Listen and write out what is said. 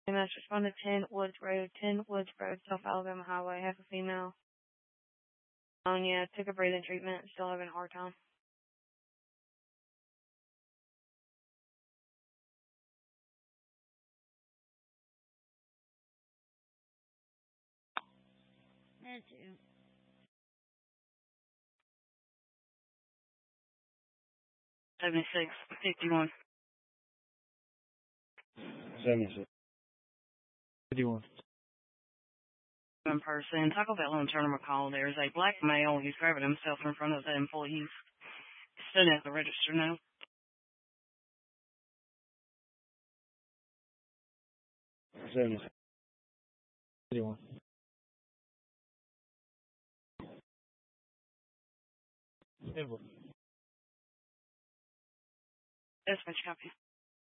EMS responded 10 Woods Road, South Alabama Highway, half a female. Yeah, took a breathing treatment, still having a hard time. That too. 7651. 76. 51. In person, Taco Bell and Turner McCall. There's a black male. He's grabbing himself in front of the employees. He's sitting at the register now. 76. 51. That's what you copy.